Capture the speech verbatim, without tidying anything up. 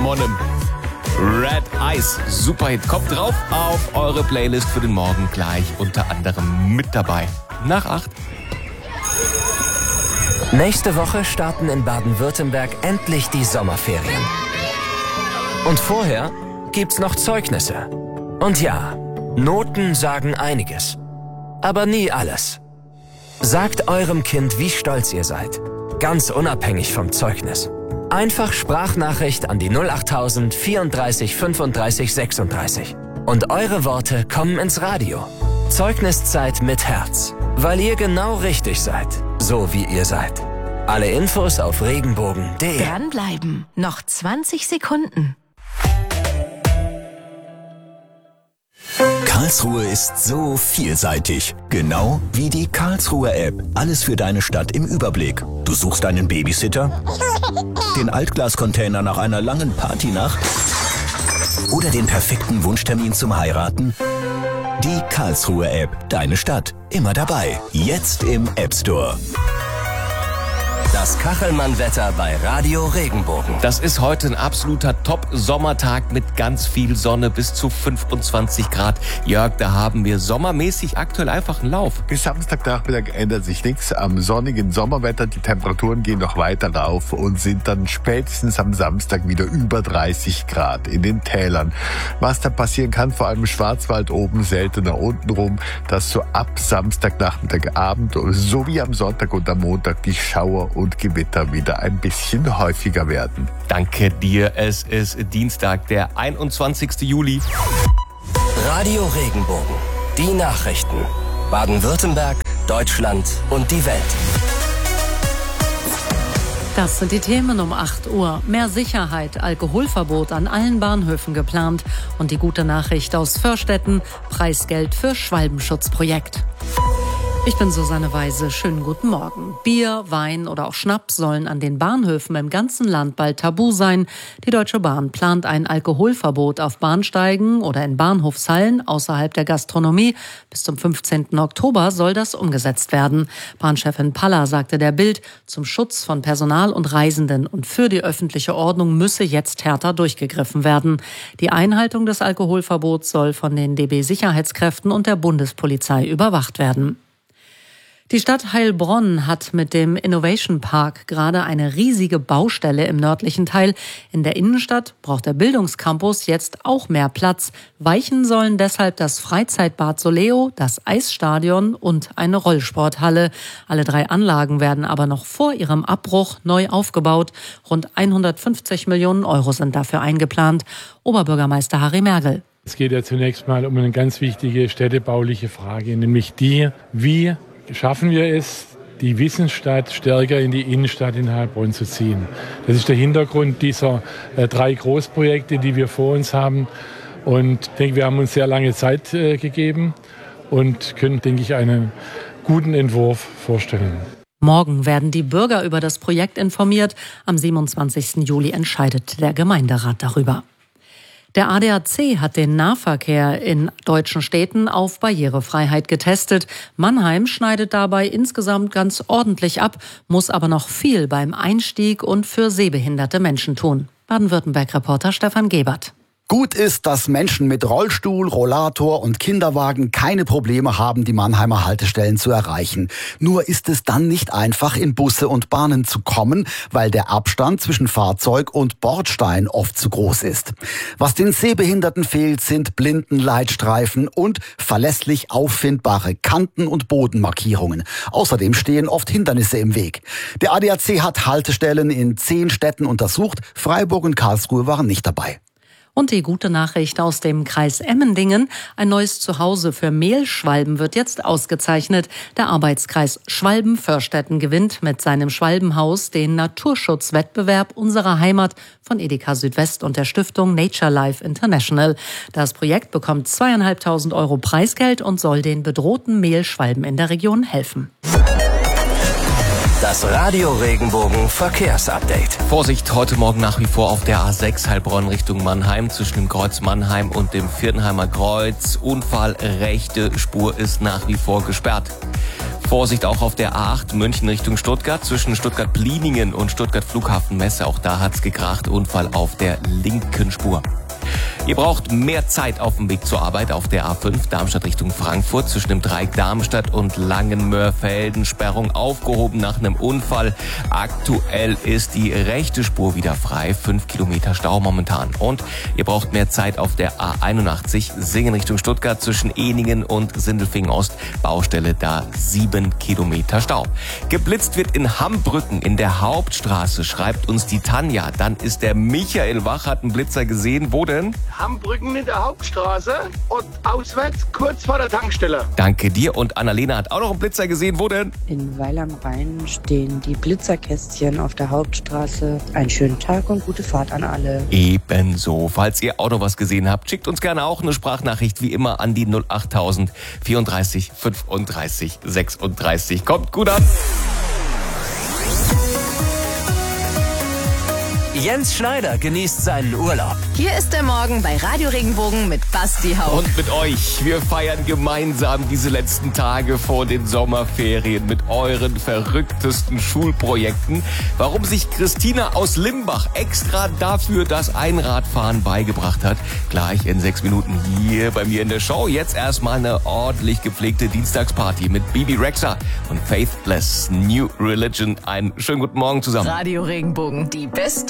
Monnem. Red Eyes, Superhit. Kommt drauf auf eure Playlist für den Morgen gleich unter anderem mit dabei. Nach acht. Nächste Woche starten in Baden-Württemberg endlich die Sommerferien. Und vorher gibt's noch Zeugnisse. Und ja, Noten sagen einiges. Aber nie alles. Sagt eurem Kind, wie stolz ihr seid. Ganz unabhängig vom Zeugnis. Einfach Sprachnachricht an die null achttausend vierunddreißig fünfunddreißig sechsunddreißig. Und eure Worte kommen ins Radio. Zeugniszeit mit Herz. Weil ihr genau richtig seid. So wie ihr seid. Alle Infos auf regenbogen punkt de. Dranbleiben. Noch zwanzig Sekunden. Karlsruhe ist so vielseitig. Genau wie die Karlsruher App. Alles für deine Stadt im Überblick. Du suchst einen Babysitter? Den Altglascontainer nach einer langen Partynacht? Oder den perfekten Wunschtermin zum Heiraten? Die Karlsruher App. Deine Stadt. Immer dabei. Jetzt im App Store. Das Kachelmann-Wetter bei Radio Regenbogen. Das ist heute ein absoluter Top-Sommertag mit ganz viel Sonne bis zu fünfundzwanzig Grad. Jörg, da haben wir sommermäßig aktuell einfach einen Lauf. Bis Samstagnachmittag ändert sich nichts. Am sonnigen Sommerwetter, die Temperaturen gehen noch weiter rauf und sind dann spätestens am Samstag wieder über dreißig Grad in den Tälern. Was da passieren kann, vor allem im Schwarzwald oben, seltener untenrum, dass so ab Samstagnachmittag, Abend sowie am Sonntag und am Montag die Schauer und Gewitter wieder ein bisschen häufiger werden. Danke dir. Es ist Dienstag, der einundzwanzigsten Juli. Radio Regenbogen. Die Nachrichten. Baden-Württemberg, Deutschland und die Welt. Das sind die Themen um acht Uhr. Mehr Sicherheit, Alkoholverbot an allen Bahnhöfen geplant. Und die gute Nachricht aus Vörstetten, Preisgeld für Schwalbenschutzprojekt. Ich bin Susanne Weise. Schönen guten Morgen. Bier, Wein oder auch Schnaps sollen an den Bahnhöfen im ganzen Land bald tabu sein. Die Deutsche Bahn plant ein Alkoholverbot auf Bahnsteigen oder in Bahnhofshallen außerhalb der Gastronomie. Bis zum fünfzehnten Oktober soll das umgesetzt werden. Bahnchefin Paller sagte der Bild, zum Schutz von Personal und Reisenden und für die öffentliche Ordnung müsse jetzt härter durchgegriffen werden. Die Einhaltung des Alkoholverbots soll von den D B-Sicherheitskräften und der Bundespolizei überwacht werden. Die Stadt Heilbronn hat mit dem Innovation Park gerade eine riesige Baustelle im nördlichen Teil. In der Innenstadt braucht der Bildungscampus jetzt auch mehr Platz. Weichen sollen deshalb das Freizeitbad Soleo, das Eisstadion und eine Rollsporthalle. Alle drei Anlagen werden aber noch vor ihrem Abbruch neu aufgebaut. Rund hundertfünfzig Millionen Euro sind dafür eingeplant. Oberbürgermeister Harry Mergel. Es geht ja zunächst mal um eine ganz wichtige städtebauliche Frage, nämlich die, wie schaffen wir es, die Wissensstadt stärker in die Innenstadt in Heilbronn zu ziehen. Das ist der Hintergrund dieser äh, drei Großprojekte, die wir vor uns haben. Und ich denke, wir haben uns sehr lange Zeit äh, gegeben und können, denke ich, einen guten Entwurf vorstellen. Morgen werden die Bürger über das Projekt informiert. Am siebenundzwanzigsten Juli entscheidet der Gemeinderat darüber. Der A D A C hat den Nahverkehr in deutschen Städten auf Barrierefreiheit getestet. Mannheim schneidet dabei insgesamt ganz ordentlich ab, muss aber noch viel beim Einstieg und für sehbehinderte Menschen tun. Baden-Württemberg-Reporter Stefan Gebert. Gut ist, dass Menschen mit Rollstuhl, Rollator und Kinderwagen keine Probleme haben, die Mannheimer Haltestellen zu erreichen. Nur ist es dann nicht einfach, in Busse und Bahnen zu kommen, weil der Abstand zwischen Fahrzeug und Bordstein oft zu groß ist. Was den Sehbehinderten fehlt, sind Blindenleitstreifen und verlässlich auffindbare Kanten- und Bodenmarkierungen. Außerdem stehen oft Hindernisse im Weg. Der A D A C hat Haltestellen in zehn Städten untersucht. Freiburg und Karlsruhe waren nicht dabei. Und die gute Nachricht aus dem Kreis Emmendingen. Ein neues Zuhause für Mehlschwalben wird jetzt ausgezeichnet. Der Arbeitskreis Schwalben-Vörstetten gewinnt mit seinem Schwalbenhaus den Naturschutzwettbewerb unserer Heimat von Edeka Südwest und der Stiftung Nature Life International. Das Projekt bekommt zweieinhalbtausend Euro Preisgeld und soll den bedrohten Mehlschwalben in der Region helfen. Das Radio Regenbogen Verkehrsupdate. Vorsicht, heute Morgen nach wie vor auf der A sechs Heilbronn Richtung Mannheim zwischen dem Kreuz Mannheim und dem Viertenheimer Kreuz. Unfall, rechte Spur ist nach wie vor gesperrt. Vorsicht auch auf der A acht München Richtung Stuttgart zwischen Stuttgart-Pliningen und Stuttgart-Flughafen-Messe. Auch da hat's gekracht. Unfall auf der linken Spur. Ihr braucht mehr Zeit auf dem Weg zur Arbeit auf der A fünf Darmstadt Richtung Frankfurt zwischen dem Dreieck Darmstadt und Langenmörfelden. Sperrung aufgehoben nach einem Unfall. Aktuell ist die rechte Spur wieder frei. Fünf Kilometer Stau momentan. Und ihr braucht mehr Zeit auf der A einundachtzig Singen Richtung Stuttgart zwischen Eningen und Sindelfingen Ost. Baustelle da sieben Kilometer Stau. Geblitzt wird in Hambrücken in der Hauptstraße, schreibt uns die Tanja. Dann ist der Michael Wach, hat einen Blitzer gesehen. Wo denn? Hambrücken in der Hauptstraße und auswärts kurz vor der Tankstelle. Danke dir. Und Annalena hat auch noch einen Blitzer gesehen. Wo denn? In Weil am Rhein stehen die Blitzerkästchen auf der Hauptstraße. Einen schönen Tag und gute Fahrt an alle. Ebenso. Falls ihr auch noch was gesehen habt, schickt uns gerne auch eine Sprachnachricht wie immer an die null achttausend vierunddreißig fünfunddreißig sechsunddreißig. Kommt gut an. Jens Schneider genießt seinen Urlaub. Hier ist der Morgen bei Radio Regenbogen mit Basti Hauch. Und mit euch. Wir feiern gemeinsam diese letzten Tage vor den Sommerferien mit euren verrücktesten Schulprojekten. Warum sich Christina aus Limbach extra dafür das Einradfahren beigebracht hat, gleich in sechs Minuten hier bei mir in der Show. Jetzt erstmal eine ordentlich gepflegte Dienstagsparty mit Bibi Rexha und Faithless New Religion. Einen schönen guten Morgen zusammen. Radio Regenbogen, die beste